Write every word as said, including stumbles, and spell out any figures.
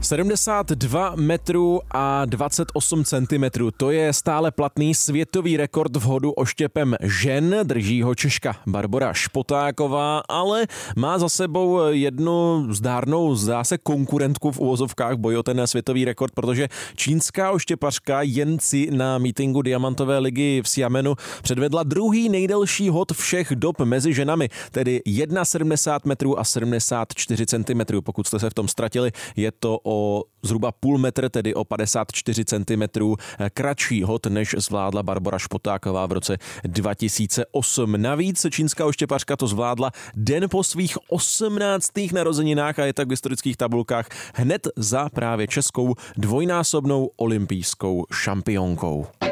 sedmdesát dva metrů a dvacet osm centimetrů. To je stále platný světový rekord v hodu oštěpem žen. Drží ho Češka Barbora Špotáková, ale má za sebou jednu zdárnou, zdá se, konkurentku v uvozovkách boji o ten světový rekord, protože čínská oštěpařka Jen Ci na mítinku Diamantové ligy v Xiamenu předvedla druhý nejdelší hod všech dob mezi ženami, tedy sedmdesát jedna metrů a sedmdesát čtyři centimetrů. Pokud jste se v tom ztratili, je to o zhruba půl metr, tedy o padesát čtyři centimetrů kratší hod, než zvládla Barbora Špotáková v roce dva tisíce osm. Navíc čínská oštěpařka to zvládla den po svých osmnáctých narozeninách a je tak v historických tabulkách hned za právě českou dvojnásobnou olympijskou šampionkou.